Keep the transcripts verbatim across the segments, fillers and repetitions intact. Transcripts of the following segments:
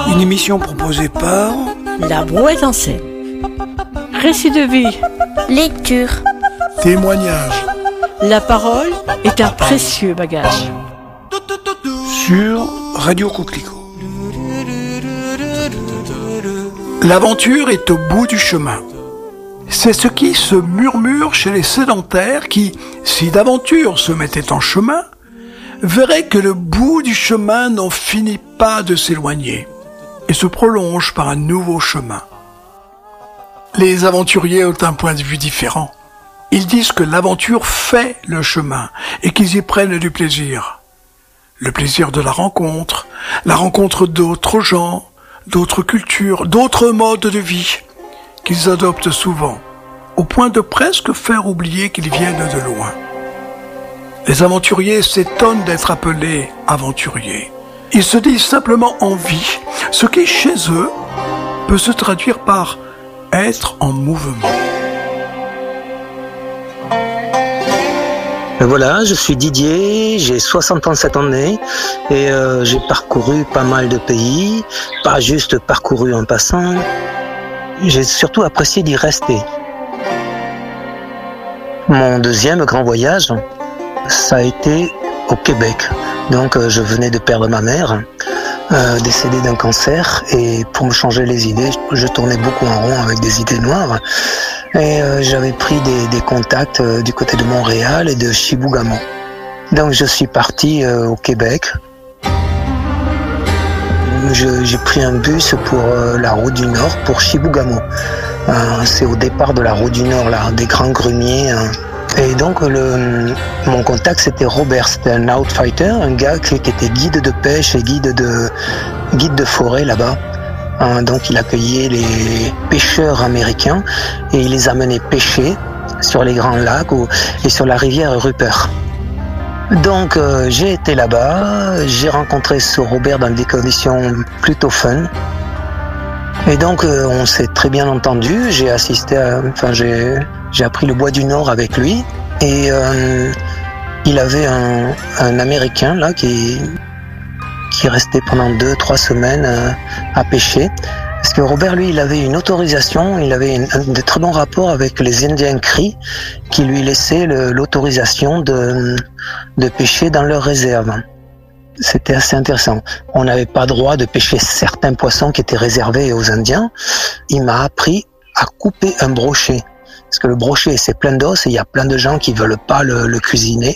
Une émission proposée par La Brouette en scène. Récit de vie. Lecture. Témoignage. La parole est un précieux bagage. Sur Radio Coquelicot. L'aventure est au bout du chemin. C'est ce qui se murmure chez les sédentaires qui, si d'aventure se mettait en chemin, verraient que le bout du chemin n'en finit pas de s'éloigner et se prolonge par un nouveau chemin. Les aventuriers ont un point de vue différent. Ils disent que l'aventure fait le chemin et qu'ils y prennent du plaisir. Le plaisir de la rencontre, la rencontre d'autres gens, d'autres cultures, d'autres modes de vie, qu'ils adoptent souvent, au point de presque faire oublier qu'ils viennent de loin. Les aventuriers s'étonnent d'être appelés aventuriers. Ils se disent simplement en vie, ce qui chez eux peut se traduire par être en mouvement. Voilà, je suis Didier, j'ai soixante-sept ans et euh, j'ai parcouru pas mal de pays, pas juste parcouru en passant. J'ai surtout apprécié d'y rester. Mon deuxième grand voyage, ça a été au Québec. Donc euh, je venais de perdre ma mère, euh, décédée d'un cancer, et pour me changer les idées, je tournais beaucoup en rond avec des idées noires. Et euh, j'avais pris des, des contacts euh, du côté de Montréal et de Chibougamau. Donc je suis parti euh, au Québec. Je, j'ai pris un bus pour euh, la route du Nord, pour Chibougamau. Euh, c'est au départ de la route du Nord, là, des grands grumiers. Hein. Et donc le, mon contact c'était Robert, c'était un outfighter, un gars qui, qui était guide de pêche et guide de, guide de forêt là-bas. Hein, donc il accueillait les pêcheurs américains et il les amenait pêcher sur les grands lacs ou, et sur la rivière Rupert. Donc euh, j'ai été là-bas, j'ai rencontré ce Robert dans des conditions plutôt fun. Et donc euh, on s'est très bien entendu, j'ai assisté à, enfin j'ai, j'ai appris le bois du Nord avec lui et euh, il avait un, un Américain là qui qui restait pendant deux, trois semaines euh, à pêcher. Parce que Robert, lui, il avait une autorisation, il avait une, un, de très bons rapports avec les Indiens Cris qui lui laissaient le, l'autorisation de, de pêcher dans leur réserve. C'était assez intéressant. On n'avait pas droit de pêcher certains poissons qui étaient réservés aux Indiens. Il m'a appris à couper un brochet. Parce que le brochet, c'est plein d'os et il y a plein de gens qui veulent pas le, le cuisiner.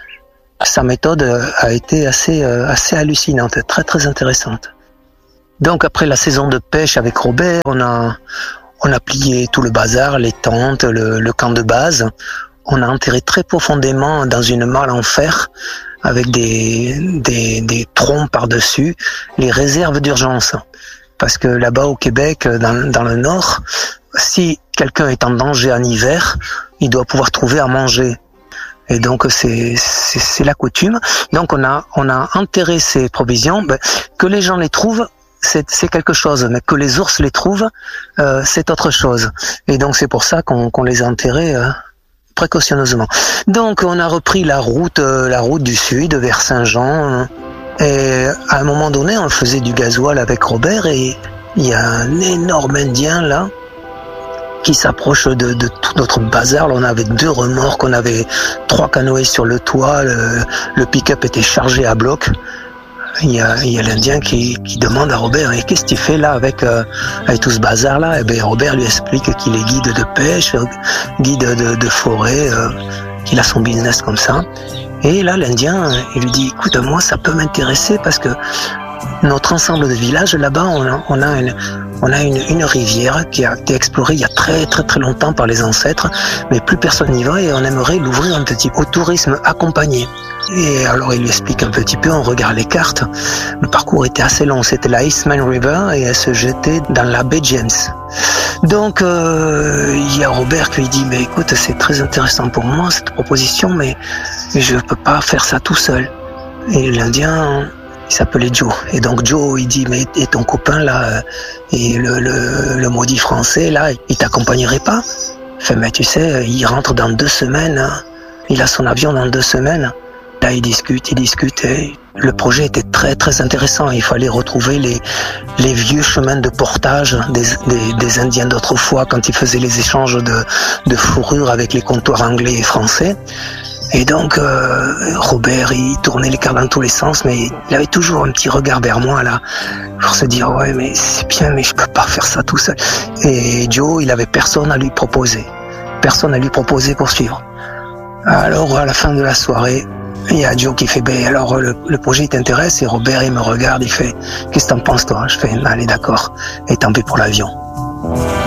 Sa méthode a été assez, assez hallucinante, très très intéressante. Donc après la saison de pêche avec Robert, on a, on a plié tout le bazar, les tentes, le, le camp de base. On a enterré très profondément dans une malle en fer avec des, des, des troncs par-dessus les réserves d'urgence. Parce que là-bas au Québec, dans, dans le nord, si quelqu'un est en danger en hiver, il doit pouvoir trouver à manger. Et donc c'est, c'est c'est la coutume. Donc on a on a enterré ces provisions. Ben, que les gens les trouvent, c'est c'est quelque chose, mais que les ours les trouvent, euh, c'est autre chose. Et donc c'est pour ça qu'on qu'on les a enterrés euh, précautionneusement. Donc on a repris la route euh, la route du sud vers Saint-Jean. Et à un moment donné, on faisait du gasoil avec Robert et il y a un énorme Indien là qui s'approche de, de tout notre bazar. Là, on avait deux remorques, on avait trois canoës sur le toit, le, le pick-up était chargé à bloc. Il y a, il y a l'Indien qui, qui demande à Robert, et qu'est-ce que tu fais là avec, euh, avec tout ce bazar-là? Et bien Robert lui explique qu'il est guide de pêche, guide de, de forêt, euh, qu'il a son business comme ça. Et là, l'Indien, il lui dit, écoute, moi, ça peut m'intéresser parce que notre ensemble de villages, là-bas, on a, on a une, on a une, une rivière qui a été explorée il y a très très très longtemps par les ancêtres, mais plus personne n'y va et on aimerait l'ouvrir un petit peu au tourisme accompagné. Et alors il lui explique un petit peu, on regarde les cartes. Le parcours était assez long, c'était la Eastman River et elle se jetait dans la baie James. Donc euh, il y a Robert qui lui dit, mais écoute, c'est très intéressant pour moi cette proposition, mais je peux pas faire ça tout seul. Et l'Indien, il s'appelait Joe. Et donc Joe, il dit, mais et ton copain là, et le, le, le maudit français là, il t'accompagnerait pas? Il fait, mais tu sais, il rentre dans deux semaines, hein. Il a son avion dans deux semaines. Là, ils discutent, ils discutent et le projet était très très intéressant. Il fallait retrouver les, les vieux chemins de portage des, des, des Indiens d'autrefois quand ils faisaient les échanges de, de fourrure avec les comptoirs anglais et français. Et donc, euh, Robert, il tournait les cartes dans tous les sens, mais il avait toujours un petit regard vers moi, là, pour se dire, ouais, mais c'est bien, mais je peux pas faire ça tout seul. Et Joe, il avait personne à lui proposer. Personne à lui proposer pour suivre. Alors, à la fin de la soirée, il y a Joe qui fait, ben, alors, le, le projet t'intéresse, et Robert, il me regarde, il fait, qu'est-ce que t'en penses, toi? Je fais, allez, d'accord. Et tant pis pour l'avion.